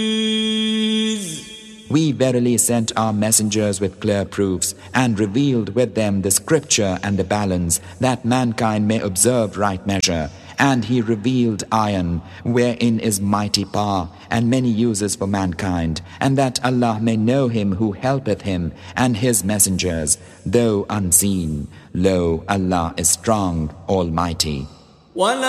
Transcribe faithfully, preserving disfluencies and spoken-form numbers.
We verily sent our messengers with clear proofs and revealed with them the scripture and the balance, that mankind may observe right measure. And he revealed iron, wherein is mighty power and many uses for mankind, and that Allah may know him who helpeth him and his messengers, though unseen. Lo, Allah is strong, almighty.